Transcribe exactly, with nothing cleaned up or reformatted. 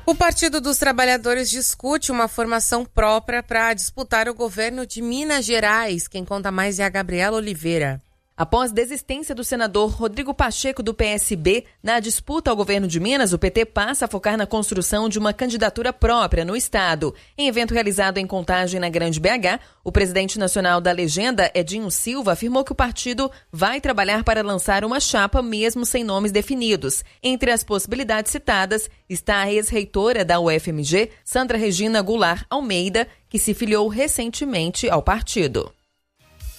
O Partido dos Trabalhadores discute uma formação própria para disputar o governo de Minas Gerais. Quem conta mais é a Gabriela Oliveira. Após desistência do senador Rodrigo Pacheco do P S B na disputa ao governo de Minas, o P T passa a focar na construção de uma candidatura própria no estado. Em evento realizado em Contagem, na Grande B H, o presidente nacional da legenda, Edinho Silva, afirmou que o partido vai trabalhar para lançar uma chapa mesmo sem nomes definidos. Entre as possibilidades citadas está a ex-reitora da U F M G, Sandra Regina Goulart Almeida, que se filiou recentemente ao partido.